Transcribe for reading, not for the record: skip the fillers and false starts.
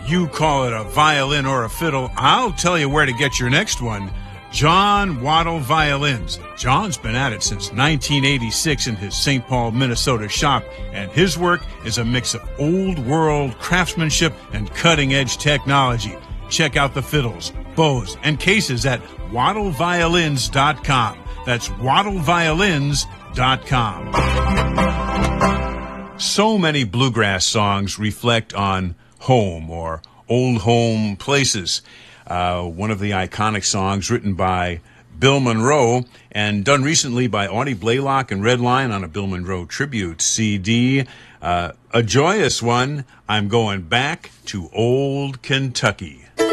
You call it a violin or a fiddle, I'll tell you where to get your next one. John Waddle Violins. John's been at it since 1986 in his St. Paul, Minnesota shop, and his work is a mix of old-world craftsmanship and cutting-edge technology. Check out the fiddles, bows, and cases at waddleviolins.com. That's waddleviolins.com. So many bluegrass songs reflect on home or old home places. One of the iconic songs written by Bill Monroe and done recently by Audie Blaylock and Redline on a Bill Monroe tribute CD. A joyous one, I'm Going Back to Old Kentucky.